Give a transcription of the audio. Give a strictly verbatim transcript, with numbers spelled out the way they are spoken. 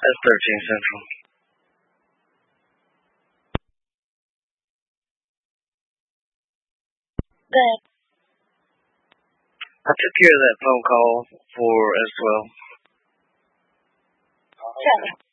That's thirteen Central. Good. I took care of that phone call for as well. Sure.